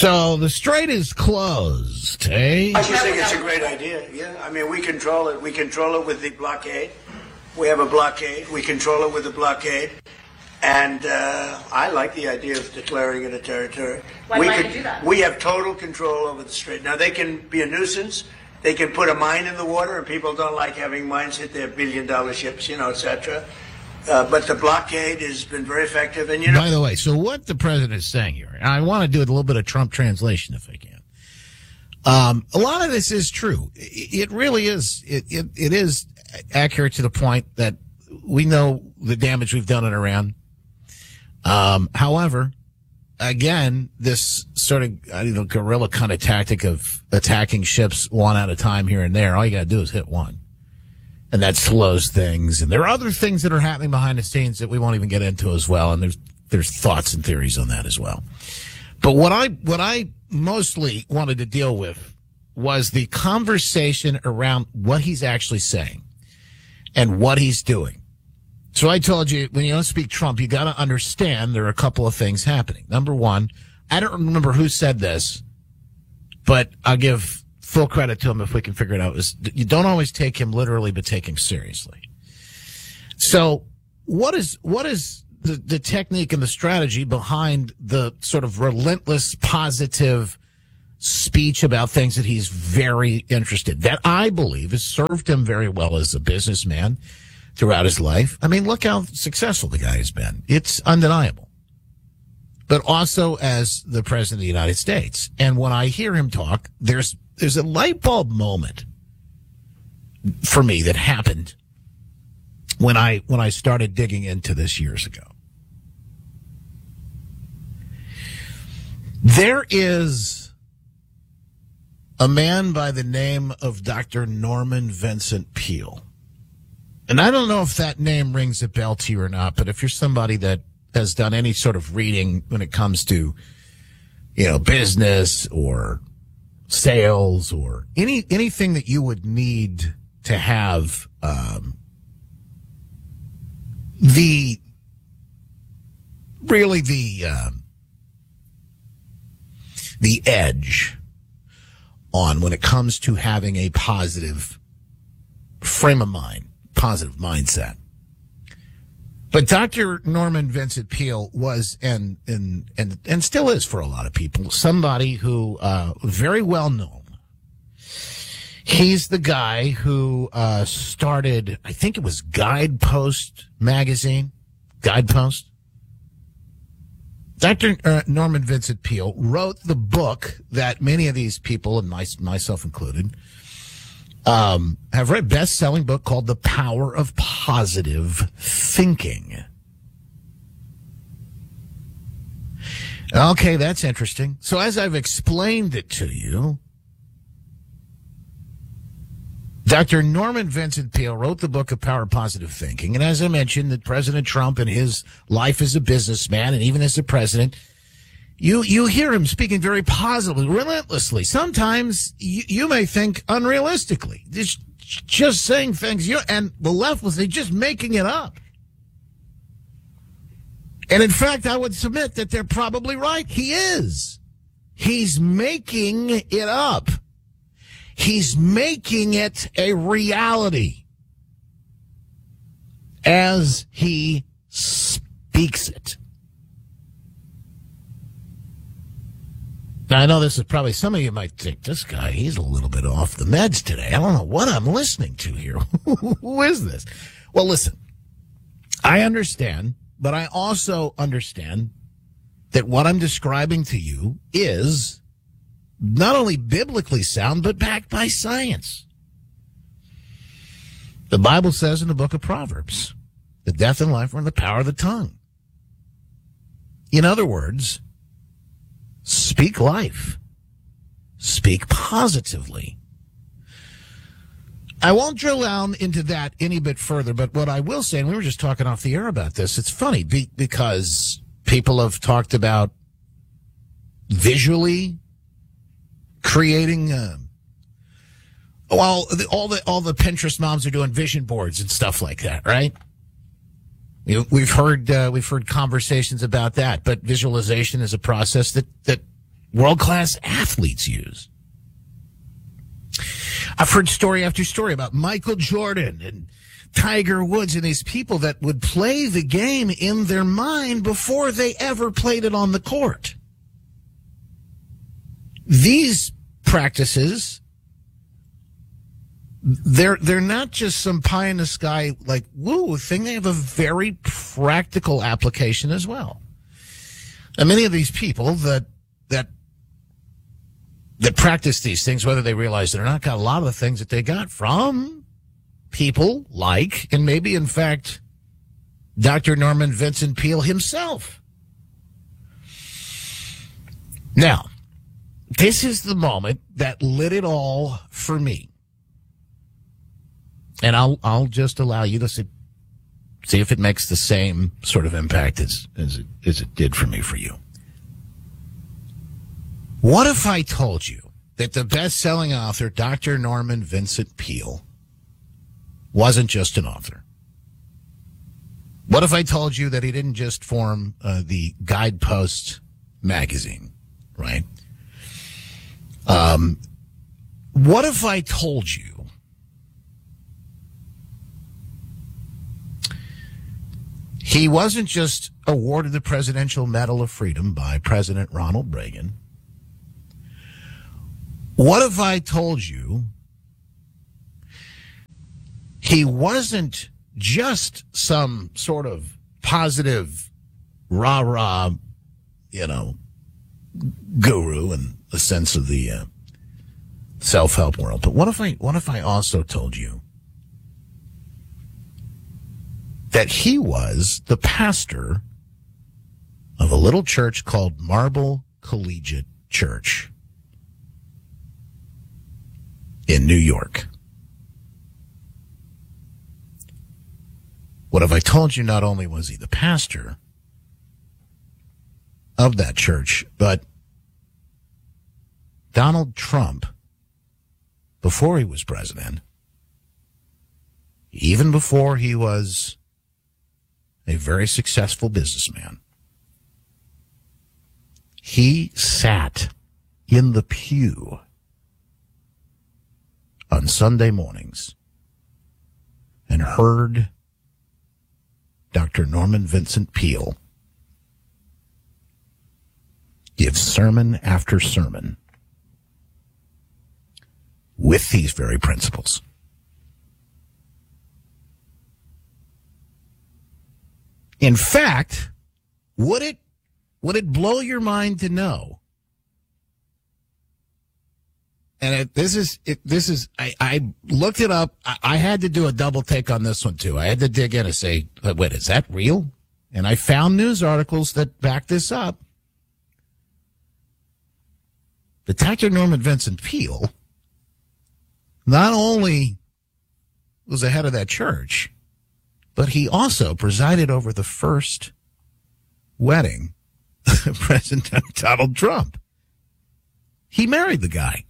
So the strait is closed, eh? I just think it's a great idea. Yeah, I mean, we control it. We control it with the blockade. We have a blockade. We control it with the blockade. And I like the idea of declaring it a territory. Why do you do that? We have total control over the strait. Now, they can be a nuisance. They can put a mine in the water, and people don't like having mines hit their billion-dollar ships, et cetera. But the blockade has been very effective. And By the way, so what the president is saying here, and I want to do a little bit of Trump translation if I can. A lot of this is true. It really is. It is accurate to the point that we know the damage we've done in Iran. However, again, this sort of guerrilla kind of tactic of attacking ships one at a time here and there, all you got to do is hit one. And that slows things. And there are other things that are happening behind the scenes that we won't even get into as well. And there's thoughts and theories on that as well. But what I mostly wanted to deal with was the conversation around what he's actually saying and what he's doing. So I told you, when you don't speak Trump, you got to understand there are a couple of things happening. Number one, I don't remember who said this, but I'll give full credit to him if we can figure it out. You don't always take him literally, but take him seriously. So what is the technique and the strategy behind the sort of relentless positive speech about things that he's very interested, that I believe has served him very well as a businessman throughout his life? I mean, look how successful the guy has been. It's undeniable. But also as the president of the United States. And when I hear him talk, there's a light bulb moment for me that happened when I started digging into this years ago. There is a man by the name of Dr. Norman Vincent Peale. And I don't know if that name rings a bell to you or not, but if you're somebody that has done any sort of reading when it comes to, business or sales or anything that you would need to have the edge on when it comes to having a positive frame of mind, positive mindset. But Dr. Norman Vincent Peale was and still is for a lot of people somebody who very well known. He's the guy who started, I think it was Guidepost magazine. Guidepost. Dr. Norman Vincent Peale wrote the book that many of these people, and myself included, have read, best-selling book called The Power of Positive Thinking. Okay, that's interesting. So as I've explained it to you, Dr. Norman Vincent Peale wrote the book of Power of Positive Thinking. And as I mentioned, that President Trump in his life as a businessman and even as a president, you hear him speaking very positively, relentlessly. Sometimes you may think unrealistically, just saying things, and the left will say just making it up. And in fact, I would submit that they're probably right. He is. He's making it up. He's making it a reality as he speaks it. Now, I know this is probably, some of you might think, this guy, he's a little bit off the meds today. I don't know what I'm listening to here. Who is this? Well, listen, I understand, but I also understand that what I'm describing to you is not only biblically sound, but backed by science. The Bible says in the book of Proverbs, that death and life are in the power of the tongue. In other words, speak life. Speak positively. I won't drill down into that any bit further, but what I will say, and we were just talking off the air about this, it's funny because people have talked about visually creating all the Pinterest moms are doing vision boards and stuff like that, right? We've heard conversations about that, but visualization is a process that world-class athletes use. I've heard story after story about Michael Jordan and Tiger Woods and these people that would play the game in their mind before they ever played it on the court. These practices, they're not just some pie in the sky, like, woo thing. They have a very practical application as well. And many of these people that practice these things, whether they realize it or not, got a lot of the things that they got from people like, and maybe in fact, Dr. Norman Vincent Peale himself. Now, this is the moment that lit it all for me. And I'll just allow you to see if it makes the same sort of impact as it did for me for you. What if I told you that the best-selling author, Dr. Norman Vincent Peale, wasn't just an author? What if I told you that he didn't just form the Guidepost magazine, right? What if I told you he wasn't just awarded the Presidential Medal of Freedom by President Ronald Reagan? What if I told you he wasn't just some sort of positive, rah-rah, guru in the sense of the self-help world? But what if I also told you that he was the pastor of a little church called Marble Collegiate Church in New York? What if I told you not only was he the pastor of that church, but Donald Trump, before he was president, even before he was a very successful businessman, he sat in the pew on Sunday mornings and heard Dr. Norman Vincent Peale give sermon after sermon with these very principles. In fact, would it blow your mind to know? And I looked it up. I had to do a double take on this one too. I had to dig in and say, wait, is that real? And I found news articles that back this up. But Dr. Norman Vincent Peale not only was the head of that church, but he also presided over the first wedding of President Donald Trump. He married the guy.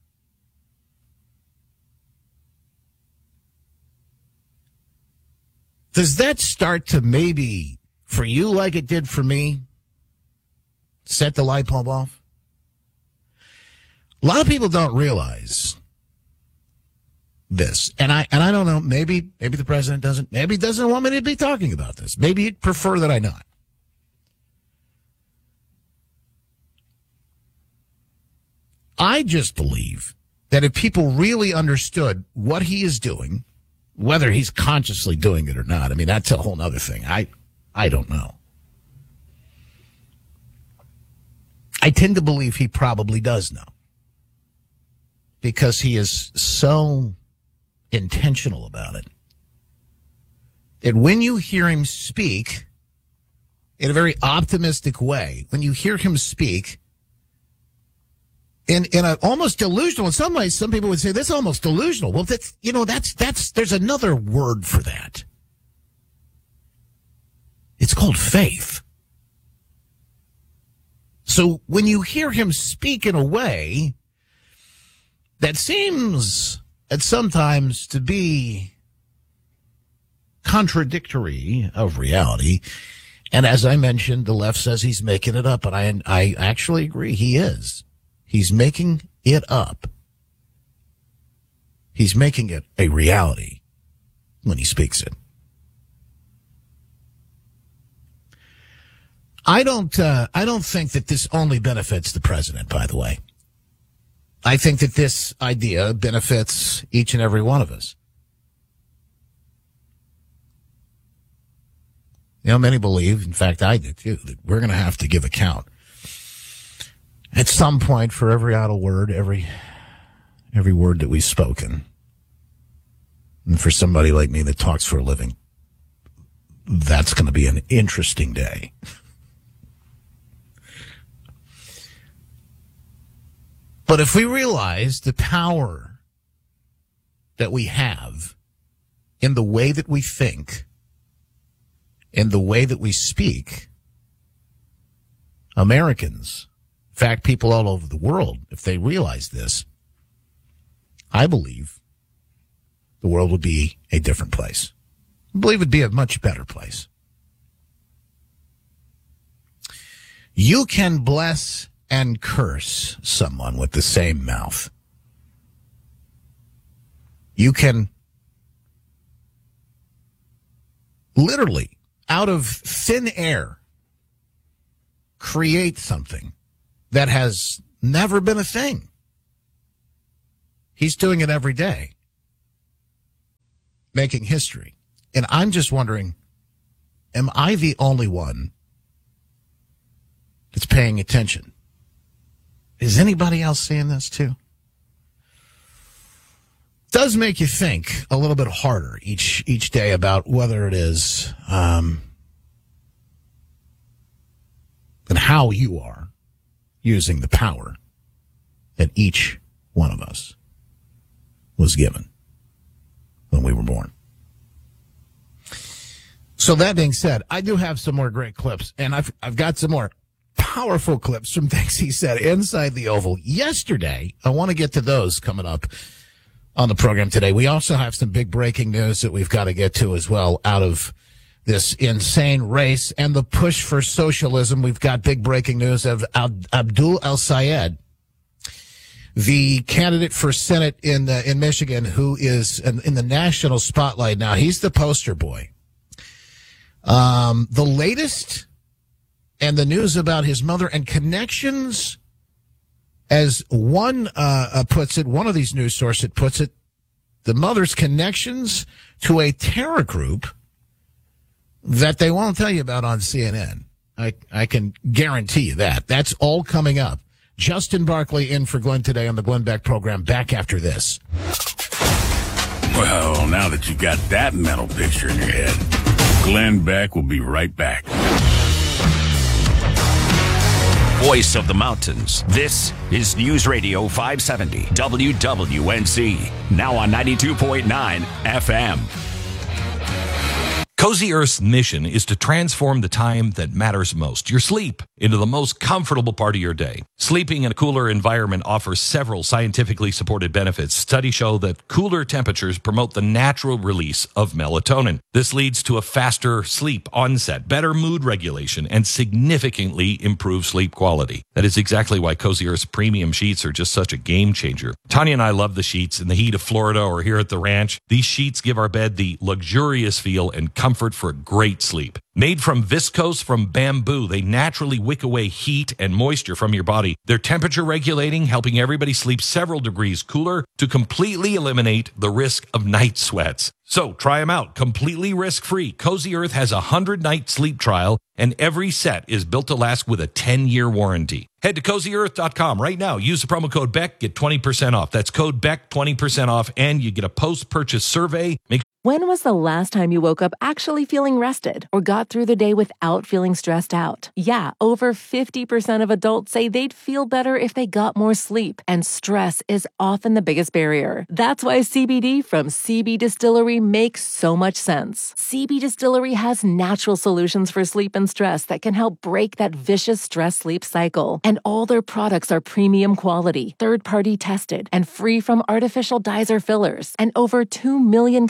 Does that start to maybe, for you like it did for me, set the light bulb off? A lot of people don't realize this. And I don't know, maybe the president doesn't, maybe he doesn't want me to be talking about this. Maybe he'd prefer that I not. I just believe that if people really understood what he is doing, whether he's consciously doing it or not, I mean, that's a whole other thing. I don't know. I tend to believe he probably does know, because he is so intentional about it that when you hear him speak in a very optimistic way, when you hear him speak in an almost delusional, in some ways, some people would say that's almost delusional. Well, there's another word for that. It's called faith. So when you hear him speak in a way that seems at sometimes to be contradictory of reality, And as I mentioned, the left says he's making it up, and I actually agree. He is. He's making it up. He's making it a reality when he speaks it. I don't think that this only benefits the president, by the way. I think that this idea benefits each and every one of us. You know, many believe, in fact, I do too, that we're going to have to give account at some point for every idle word, every word that we've spoken. And for somebody like me that talks for a living, that's going to be an interesting day. But if we realize the power that we have in the way that we think, in the way that we speak, Americans, in fact, people all over the world, if they realize this, I believe the world would be a different place. I believe it would be a much better place. You can bless and curse someone with the same mouth. You can literally, out of thin air, create something that has never been a thing. He's doing it every day, making history. And I'm just wondering, am I the only one that's paying attention? Is anybody else seeing this too? Does make you think a little bit harder each day about whether it is and how you are using the power that each one of us was given when we were born. So that being said, I do have some more great clips, and I've got some more powerful clips from things he said inside the Oval yesterday. I want to get to those coming up on the program today. We also have some big breaking news that we've got to get to as well out of this insane race and the push for socialism. We've got big breaking news of Abdul El-Sayed, the candidate for Senate in Michigan, who is in the national spotlight now. He's the poster boy. The latest and the news about his mother and connections, as one puts it, one of these news sources puts it, the mother's connections to a terror group that they won't tell you about on CNN. I can guarantee you that. That's all coming up. Justin Barkley in for Glenn today on the Glenn Beck program. Back after this. Well, now that you've got that mental picture in your head, Glenn Beck will be right back. Voice of the mountains. This is News Radio 570 WWNC. Now on 92.9 FM. Cozy Earth's mission is to transform the time that matters most, your sleep, into the most comfortable part of your day. Sleeping in a cooler environment offers several scientifically supported benefits. Studies show that cooler temperatures promote the natural release of melatonin. This leads to a faster sleep onset, better mood regulation, and significantly improved sleep quality. That is exactly why Cozy Earth's premium sheets are just such a game changer. Tanya and I love the sheets in the heat of Florida or here at the ranch. These sheets give our bed the luxurious feel and comfort for a great sleep. Made from viscose from bamboo, they naturally wick away heat and moisture from your body. They're temperature regulating, helping everybody sleep several degrees cooler to completely eliminate the risk of night sweats. So try them out completely risk-free. Cozy Earth has a 100-night sleep trial, and every set is built to last with a 10-year warranty. Head to CozyEarth.com right now. Use the promo code BECK, get 20% off. That's code BECK, 20% off, and you get a post-purchase survey. When was the last time you woke up actually feeling rested or got through the day without feeling stressed out? Yeah, over 50% of adults say they'd feel better if they got more sleep, and stress is often the biggest barrier. That's why CBD from CB Distillery makes so much sense. CB Distillery has natural solutions for sleep and stress that can help break that vicious stress-sleep cycle. And all their products are premium quality, third-party tested, and free from artificial dyes or fillers. And over 2 million customers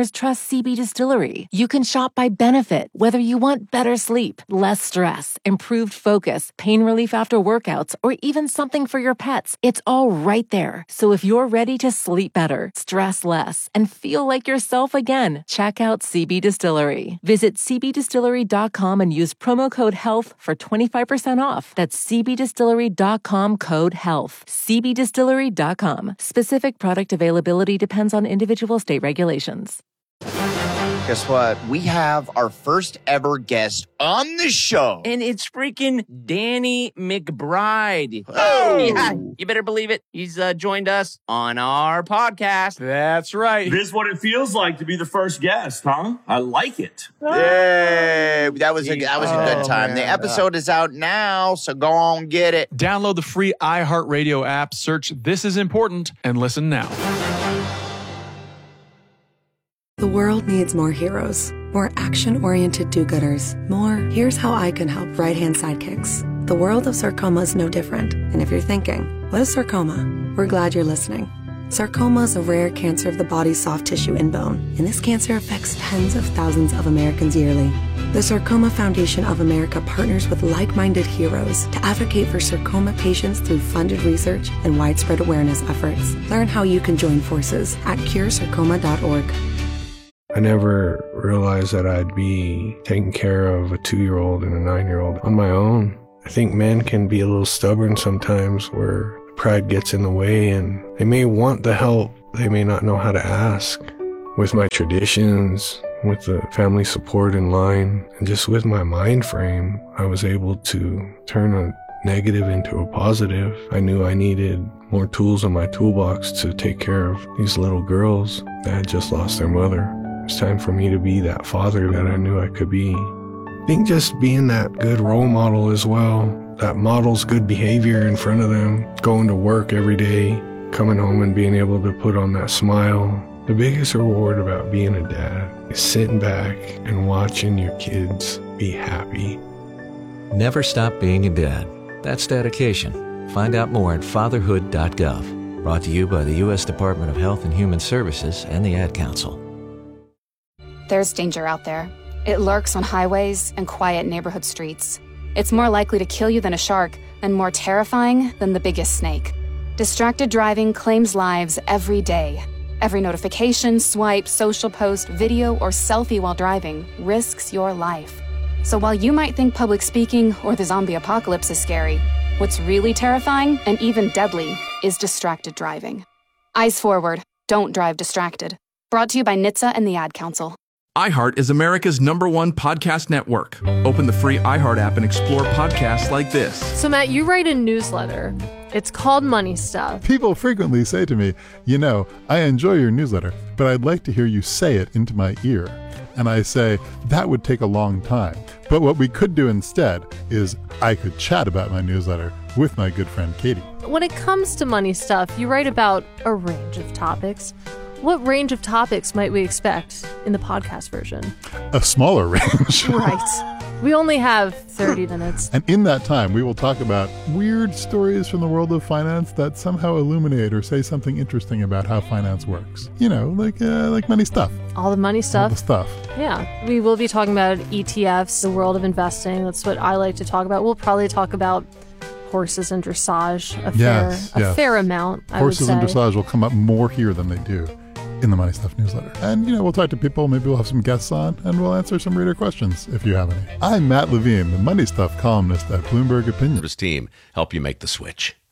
customers trust CB Distillery. You can shop by benefit, whether you want better sleep, less stress, improved focus, pain relief after workouts, or even something for your pets. It's all right there. So if you're ready to sleep better, stress less, and feel like yourself again, check out CB Distillery. Visit cbdistillery.com and use promo code HEALTH for 25% off. That's cbdistillery.com, code HEALTH. cbdistillery.com. Specific product availability depends on individual state regulations. Guess what? We have our first ever guest on the show. And it's freaking Danny McBride. Oh! Yeah, you better believe it. He's joined us on our podcast. That's right. This is what it feels like to be the first guest, huh? I like it. Yay! That was a good time. Man. The episode is out now, so go on, get it. Download the free iHeartRadio app, search This Is Important, and listen now. The world needs more heroes, more action-oriented do-gooders, more here's how I can help right-hand sidekicks. The world of sarcoma is no different. And if you're thinking, what is sarcoma? We're glad you're listening. Sarcoma is a rare cancer of the body's soft tissue and bone, and this cancer affects tens of thousands of Americans yearly. The Sarcoma Foundation of America partners with like-minded heroes to advocate for sarcoma patients through funded research and widespread awareness efforts. Learn how you can join forces at curesarcoma.org. I never realized that I'd be taking care of a 2-year-old and a 9-year-old on my own. I think men can be a little stubborn sometimes where pride gets in the way and they may want the help, they may not know how to ask. With my traditions, with the family support in line, and just with my mind frame, I was able to turn a negative into a positive. I knew I needed more tools in my toolbox to take care of these little girls that had just lost their mother. It's time for me to be that father that I knew I could be. I think just being that good role model as well, that models good behavior in front of them, going to work every day, coming home and being able to put on that smile. The biggest reward about being a dad is sitting back and watching your kids be happy. Never stop being a dad. That's dedication. Find out more at fatherhood.gov. Brought to you by the U.S. Department of Health and Human Services and the Ad Council. There's danger out there. It lurks on highways and quiet neighborhood streets. It's more likely to kill you than a shark, and more terrifying than the biggest snake. Distracted driving claims lives every day. Every notification, swipe, social post, video, or selfie while driving risks your life. So while you might think public speaking or the zombie apocalypse is scary, what's really terrifying and even deadly is distracted driving. Eyes forward. Don't drive distracted. Brought to you by NHTSA and the Ad Council. iHeart is America's #1 podcast network. Open the free iHeart app and explore podcasts like this. So, Matt, you write a newsletter. It's called Money Stuff. People frequently say to me, you know, I enjoy your newsletter, but I'd like to hear you say it into my ear. And I say, that would take a long time. But what we could do instead is I could chat about my newsletter with my good friend Katie. When it comes to Money Stuff, you write about a range of topics. What range of topics might we expect in the podcast version? A smaller range. Right. We only have 30 minutes. And in that time, we will talk about weird stories from the world of finance that somehow illuminate or say something interesting about how finance works. You know, like money stuff. All the money stuff. All the stuff. Yeah. We will be talking about ETFs, the world of investing. That's what I like to talk about. We'll probably talk about horses and dressage a fair amount, I would say. Horses and dressage will come up more here than they do in the Money Stuff newsletter. And, you know, we'll talk to people, maybe we'll have some guests on, and we'll answer some reader questions if you have any. I'm Matt Levine, the Money Stuff columnist at Bloomberg Opinion. His team help you make the switch.